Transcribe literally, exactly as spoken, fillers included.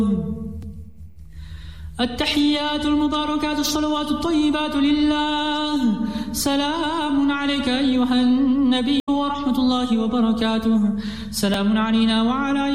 التحيات المباركات الصلوات الطيبات لله. سلام عليك أيها النبي ورحمة الله وبركاته. سلام علينا وعلى